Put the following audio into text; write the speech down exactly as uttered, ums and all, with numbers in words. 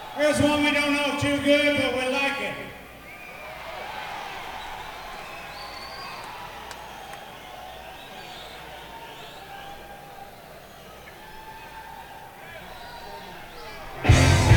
Here's one we don't know too good, but we like.